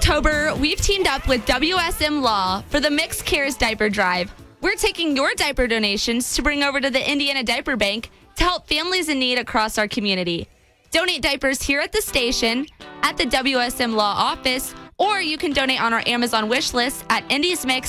October, we've teamed up with WSM Law for the Mixed Cares Diaper Drive. We're taking your diaper donations to bring over to the Indiana Diaper Bank to help families in need across our community. Donate diapers here at the station, at the WSM Law office, or you can donate on our Amazon wish list at indiesmix.com.